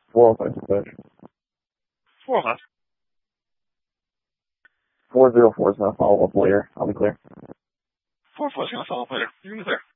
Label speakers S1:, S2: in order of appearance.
S1: 405 dispatch.
S2: 405.
S1: 404 is going to follow up later. I'll be clear.
S2: 404 is going to follow up later. You're going to be clear.